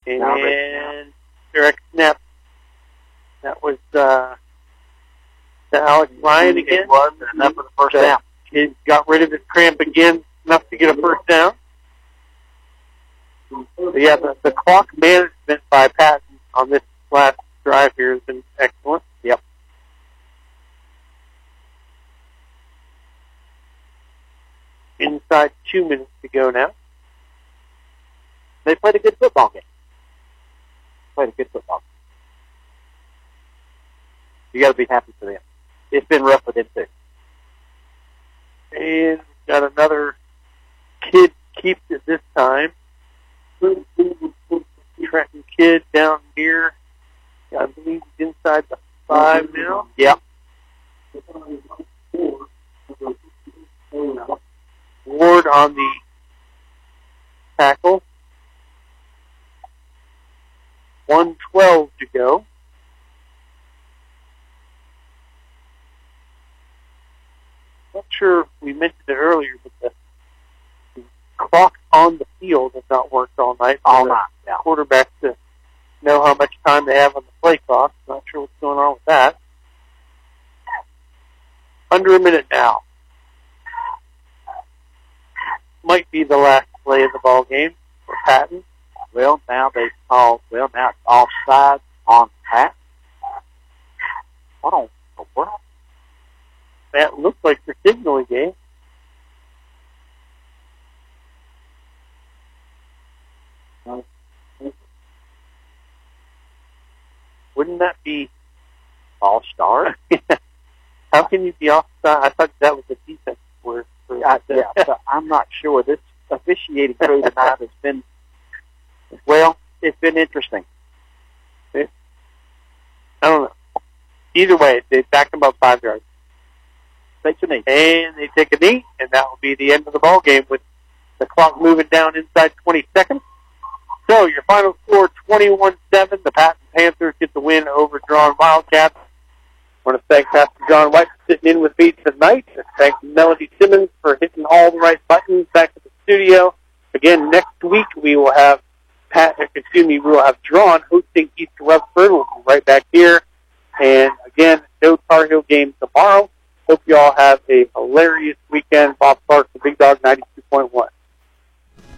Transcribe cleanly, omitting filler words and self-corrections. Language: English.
And direct snap. That was to Alex Ryan again. It was, and enough for the first down. He got rid of his cramp again, enough to get a first down. So yeah, the clock management by Patton on this last drive here has been excellent. Yep. Inside 2 minutes to go now. They played a good football game. You got to be happy for them. It's been rough for them too. And got another kid keeps it this time. Trenton kid down here. I believe he's inside the 5 now. Yep. Ward on the tackle. 1:12 to go. Not sure if we mentioned it earlier, but the clock on the field has not worked all night. All night. Yeah. Quarterbacks to know how much time they have on the play clock. Not sure what's going on with that. Under a minute now. Might be the last play of the ball game for Patton. Well, now they call. Well, now it's offside on Pat. What on the world? That looks like the signaling game. Wouldn't that be False start? How can you be offside? I thought that was a defense word. So I'm not sure. This officiating crew tonight has been, well, it's been interesting. I don't know. Either way, they backed them up 5 yards. Takes a knee. And they take a knee, and that will be the end of the ball game with the clock moving down inside 20 seconds. So your final score, 21-7. The Patton Panthers get the win over Drawn Wildcats. I want to thank Pastor John White for sitting in with me tonight. Thank Melody Simmons for hitting all the right buttons back at the studio. Again, next week we will have Drawn hosting East Rutherford. We'll be right back here. And again, no Tar Heel game tomorrow. Hope you all have a hilarious weekend. Bob Clark, the Big Dog 92.1.